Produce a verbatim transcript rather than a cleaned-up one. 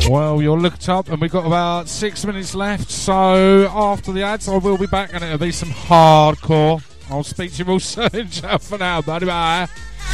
Well, you're looked up and we've got about six minutes left, so after the ads I will be back and it'll be some hardcore. I'll speak to you all soon. Ciao for now, buddy, bye.